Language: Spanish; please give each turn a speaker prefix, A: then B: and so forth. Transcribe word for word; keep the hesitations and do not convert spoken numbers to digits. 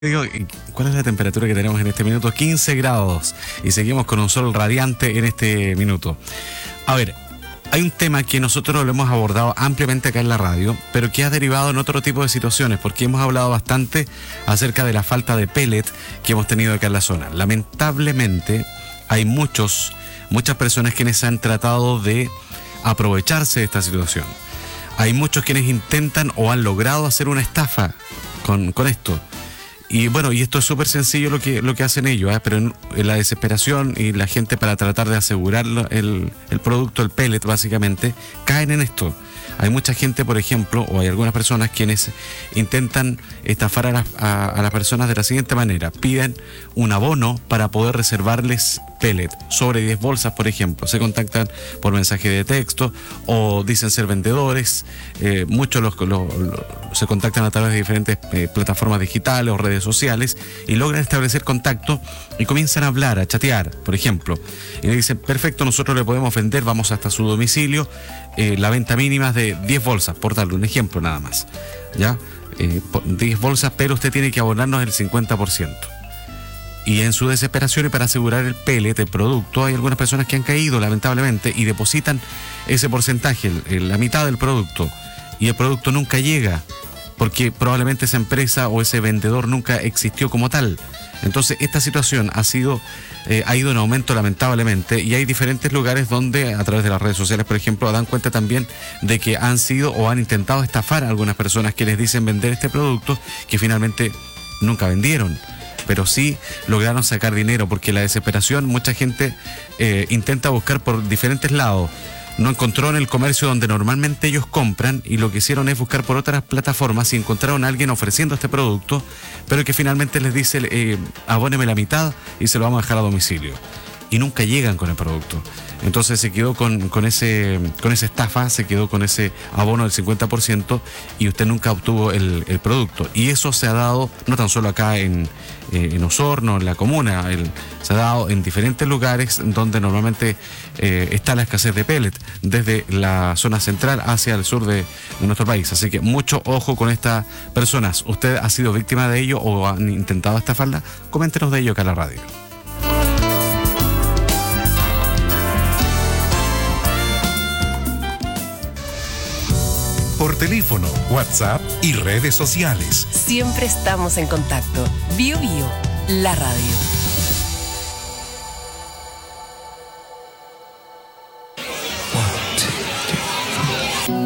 A: Digo, ¿cuál es la temperatura que tenemos en este minuto? quince grados y seguimos con un sol radiante en este minuto. A ver, hay un tema que nosotros lo hemos abordado ampliamente acá en la radio, pero que ha derivado en otro tipo de situaciones, porque hemos hablado bastante acerca de la falta de pellet que hemos tenido acá en la zona. Lamentablemente hay muchos, muchas personas quienes han tratado de aprovecharse de esta situación. Hay muchos quienes intentan o han logrado hacer una estafa con, con esto. Y bueno, y esto es súper sencillo lo que, lo que hacen ellos, ¿eh? Pero en, en la desesperación y la gente, para tratar de asegurar el, el producto, el pellet básicamente, caen en esto. Hay mucha gente, por ejemplo, o hay algunas personas quienes intentan estafar a, la, a, a las personas de la siguiente manera: piden un abono para poder reservarles pellet, sobre diez bolsas, por ejemplo. Se contactan por mensaje de texto o dicen ser vendedores. Eh, muchos los, los, los, se contactan a través de diferentes eh, plataformas digitales o redes sociales y logran establecer contacto y comienzan a hablar, a chatear, por ejemplo. Y le dicen: perfecto, nosotros le podemos vender, vamos hasta su domicilio. Eh, la venta mínima es de diez bolsas, por darle un ejemplo nada más, ¿ya? Eh, diez bolsas, pero usted tiene que abonarnos el cincuenta por ciento. Y en su desesperación y para asegurar el pellet, el producto, hay algunas personas que han caído lamentablemente y depositan ese porcentaje, el, el, la mitad del producto, y el producto nunca llega, porque probablemente esa empresa o ese vendedor nunca existió como tal. Entonces esta situación ha sido eh, ha ido en aumento lamentablemente, y hay diferentes lugares donde a través de las redes sociales, por ejemplo, dan cuenta también de que han sido o han intentado estafar a algunas personas que les dicen vender este producto que finalmente nunca vendieron, pero sí lograron sacar dinero, porque la desesperación, mucha gente eh, intenta buscar por diferentes lados. No encontró en el comercio donde normalmente ellos compran, y lo que hicieron es buscar por otras plataformas y encontraron a alguien ofreciendo este producto, pero que finalmente les dice: eh, abóneme la mitad y se lo vamos a dejar a domicilio. Y nunca llegan con el producto. Entonces se quedó con, con, ese, con esa estafa, se quedó con ese abono del cincuenta por ciento y usted nunca obtuvo el, el producto. Y eso se ha dado no tan solo acá en, eh, en Osorno, en la comuna, el, se ha dado en diferentes lugares donde normalmente eh, está la escasez de pellet, desde la zona central hacia el sur de, de nuestro país. Así que mucho ojo con estas personas. ¿Usted ha sido víctima de ello o han intentado estafarla? Coméntenos de ello acá en la radio.
B: Por teléfono, WhatsApp y redes sociales.
C: Siempre estamos en contacto. Bio Bio, la radio.